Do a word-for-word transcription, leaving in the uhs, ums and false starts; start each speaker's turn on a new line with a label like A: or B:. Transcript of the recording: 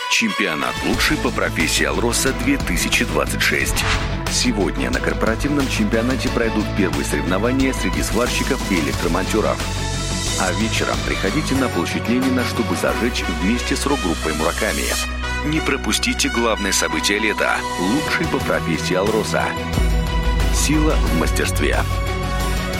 A: Чемпионат лучший по профессии «Алроса» две тысячи двадцать шесть. Сегодня на корпоративном чемпионате пройдут первые соревнования среди сварщиков и электромонтеров. А вечером приходите на площадь Ленина, чтобы зажечь вместе с рок-группой «Мураками». Не пропустите главное событие лета – лучший по профессии «Алроса». Сила в мастерстве.